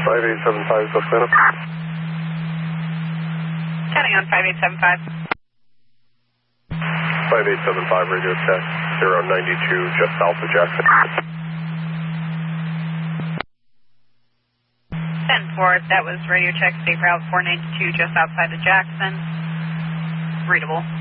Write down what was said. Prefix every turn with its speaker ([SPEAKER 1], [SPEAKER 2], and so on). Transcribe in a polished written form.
[SPEAKER 1] 5875 Susquehanna.
[SPEAKER 2] Counting on 5875.
[SPEAKER 1] 5875 radio check 092 just south of Jackson.
[SPEAKER 2] 10-4, that was radio check, state route 492 just outside of Jackson. Readable.